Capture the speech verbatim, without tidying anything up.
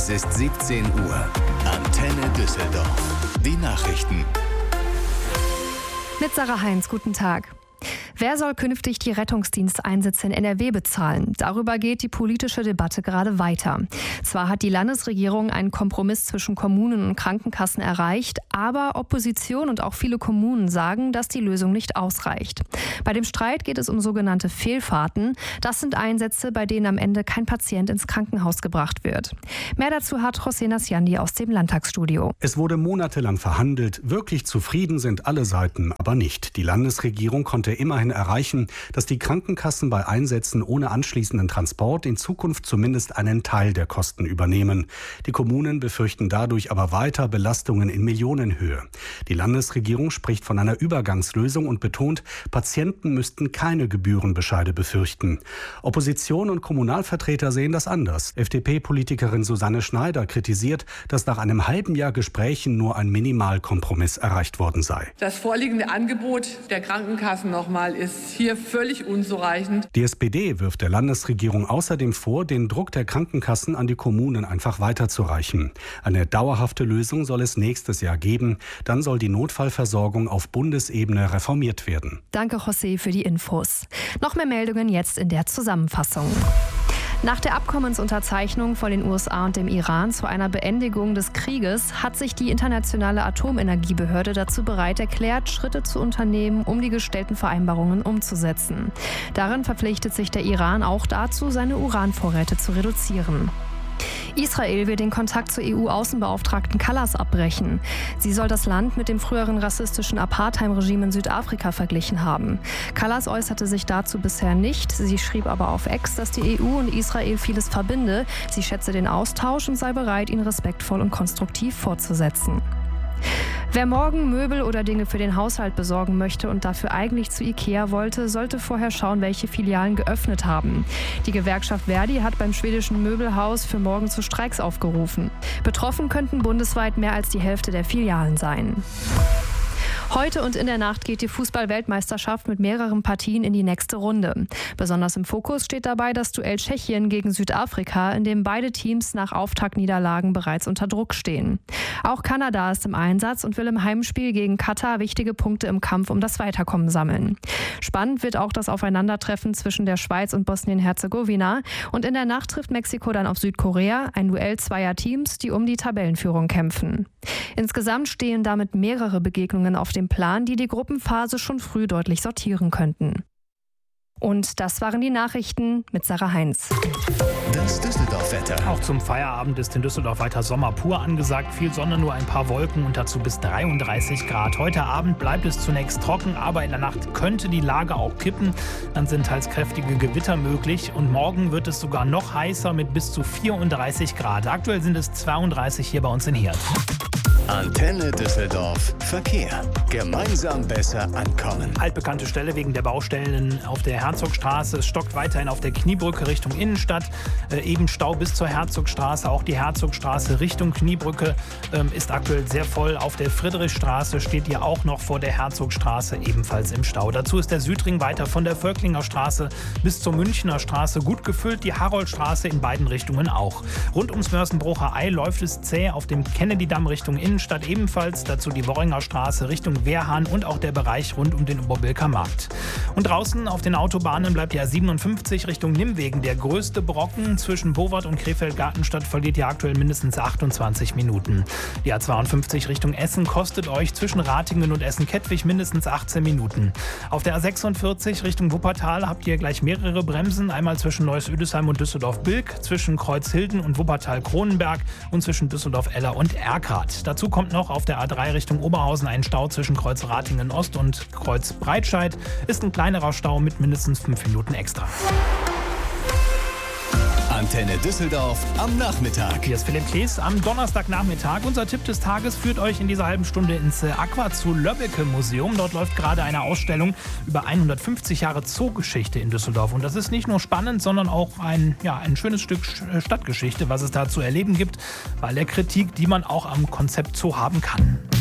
Es ist siebzehn Uhr. Antenne Düsseldorf. Die Nachrichten. Mit Sarah Heinz, guten Tag. Wer soll künftig die Rettungsdiensteinsätze in N R W bezahlen? Darüber geht die politische Debatte gerade weiter. Zwar hat die Landesregierung einen Kompromiss zwischen Kommunen und Krankenkassen erreicht, aber Opposition und auch viele Kommunen sagen, dass die Lösung nicht ausreicht. Bei dem Streit geht es um sogenannte Fehlfahrten. Das sind Einsätze, bei denen am Ende kein Patient ins Krankenhaus gebracht wird. Mehr dazu hat José Nasciandi aus dem Landtagsstudio. Es wurde monatelang verhandelt. Wirklich zufrieden sind alle Seiten, aber nicht. Die Landesregierung konnte immerhin erreichen, dass die Krankenkassen bei Einsätzen ohne anschließenden Transport in Zukunft zumindest einen Teil der Kosten übernehmen. Die Kommunen befürchten dadurch aber weiter Belastungen in Millionenhöhe. Die Landesregierung spricht von einer Übergangslösung und betont, Patienten müssten keine Gebührenbescheide befürchten. Opposition und Kommunalvertreter sehen das anders. F D P-Politikerin Susanne Schneider kritisiert, dass nach einem halben Jahr Gesprächen nur ein Minimalkompromiss erreicht worden sei. Das vorliegende Angebot der Krankenkassen nochmal ist hier völlig unzureichend. Die S P D wirft der Landesregierung außerdem vor, den Druck der Krankenkassen an die Kommunen einfach weiterzureichen. Eine dauerhafte Lösung soll es nächstes Jahr geben. Dann soll die Notfallversorgung auf Bundesebene reformiert werden. Danke, José, für die Infos. Noch mehr Meldungen jetzt in der Zusammenfassung. Nach der Abkommensunterzeichnung von den U S A und dem Iran zu einer Beendigung des Krieges hat sich die Internationale Atomenergiebehörde dazu bereit erklärt, Schritte zu unternehmen, um die gestellten Vereinbarungen umzusetzen. Darin verpflichtet sich der Iran auch dazu, seine Uranvorräte zu reduzieren. Israel will den Kontakt zur E U-Außenbeauftragten Kallas abbrechen. Sie soll das Land mit dem früheren rassistischen Apartheid-Regime in Südafrika verglichen haben. Kallas äußerte sich dazu bisher nicht. Sie schrieb aber auf X, dass die E U und Israel vieles verbinde. Sie schätze den Austausch und sei bereit, ihn respektvoll und konstruktiv fortzusetzen. Wer morgen Möbel oder Dinge für den Haushalt besorgen möchte und dafür eigentlich zu Ikea wollte, sollte vorher schauen, welche Filialen geöffnet haben. Die Gewerkschaft Verdi hat beim schwedischen Möbelhaus für morgen zu Streiks aufgerufen. Betroffen könnten bundesweit mehr als die Hälfte der Filialen sein. Heute und in der Nacht geht die Fußball-Weltmeisterschaft mit mehreren Partien in die nächste Runde. Besonders im Fokus steht dabei das Duell Tschechien gegen Südafrika, in dem beide Teams nach Auftaktniederlagen bereits unter Druck stehen. Auch Kanada ist im Einsatz und will im Heimspiel gegen Katar wichtige Punkte im Kampf um das Weiterkommen sammeln. Spannend wird auch das Aufeinandertreffen zwischen der Schweiz und Bosnien-Herzegowina. Und in der Nacht trifft Mexiko dann auf Südkorea, ein Duell zweier Teams, die um die Tabellenführung kämpfen. Insgesamt stehen damit mehrere Begegnungen auf dem Plan, die die Gruppenphase schon früh deutlich sortieren könnten. Und das waren die Nachrichten mit Sarah Heinz. Das Düsseldorf-Wetter. Auch zum Feierabend ist in Düsseldorf weiter Sommer pur angesagt. Viel Sonne, nur ein paar Wolken und dazu bis dreiunddreißig Grad. Heute Abend bleibt es zunächst trocken, aber in der Nacht könnte die Lage auch kippen. Dann sind teils kräftige Gewitter möglich und morgen wird es sogar noch heißer mit bis zu vierunddreißig Grad. Aktuell sind es zweiunddreißig hier bei uns in Herd. Antenne Düsseldorf Verkehr. Gemeinsam besser ankommen. Altbekannte Stelle wegen der Baustellen auf der Herzogstraße. Es stockt weiterhin auf der Kniebrücke Richtung Innenstadt. Äh, eben Stau bis zur Herzogstraße. Auch die Herzogstraße Richtung Kniebrücke ähm, ist aktuell sehr voll. Auf der Friedrichstraße steht ihr auch noch vor der Herzogstraße ebenfalls im Stau. Dazu ist der Südring weiter von der Völklinger Straße bis zur Münchner Straße gut gefüllt. Die Haroldstraße in beiden Richtungen auch. Rund ums Mörsenbrucher Ei läuft es zäh auf dem Kennedy-Damm Richtung Innenstadt. Innenstadt ebenfalls, dazu die Worringer Straße Richtung Wehrhahn und auch der Bereich rund um den Oberbilker Markt. Und draußen auf den Autobahnen bleibt die A siebenundfünfzig Richtung Nimwegen der größte Brocken. Zwischen Bowart und Krefeld-Gartenstadt verliert ihr aktuell mindestens achtundzwanzig Minuten. Die A zweiundfünfzig Richtung Essen kostet euch zwischen Ratingen und Essen-Kettwig mindestens achtzehn Minuten. Auf der A sechsundvierzig Richtung Wuppertal habt ihr gleich mehrere Bremsen. Einmal zwischen Neuss-Üdesheim und Düsseldorf-Bilk, zwischen Kreuzhilden und Wuppertal-Kronenberg und zwischen Düsseldorf-Eller und Erkrath. Dazu kommt noch auf der A drei Richtung Oberhausen ein Stau zwischen Kreuz Ratingen Ost und Kreuz Breitscheid. Ist ein kleinerer Stau mit mindestens fünf Minuten extra. Antenne Düsseldorf am Nachmittag. Hier ist Philipp Klees am Donnerstagnachmittag. Unser Tipp des Tages führt euch in dieser halben Stunde ins Aqua-Zoo-Löbbecke-Museum. Dort läuft gerade eine Ausstellung über hundertfünfzig Jahre Zoogeschichte in Düsseldorf. Und das ist nicht nur spannend, sondern auch ein, ja, ein schönes Stück Stadtgeschichte, was es da zu erleben gibt, bei der Kritik, die man auch am Konzept Zoo haben kann.